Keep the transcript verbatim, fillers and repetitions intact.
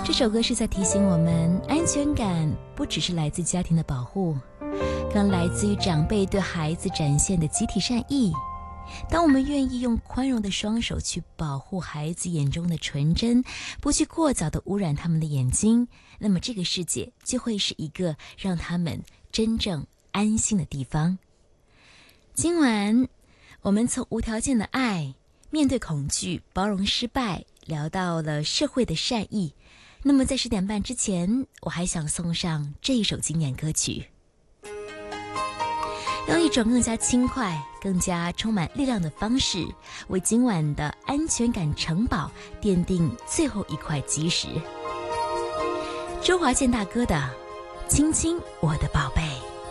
这首歌是在提醒我们，安全感不只是来自家庭的保护，更来自于长辈对孩子展现的集体善意。当我们愿意用宽容的双手去保护孩子眼中的纯真，不去过早的污染他们的眼睛，那么这个世界就会是一个让他们真正安心的地方。今晚我们从无条件的爱，面对恐惧，包容失败，聊到了社会的善意。那么在十点半之前，我还想送上这一首经典歌曲，用一种更加轻快、更加充满力量的方式，为今晚的安全感城堡奠定最后一块基石。周华健大哥的《亲亲我的宝贝》。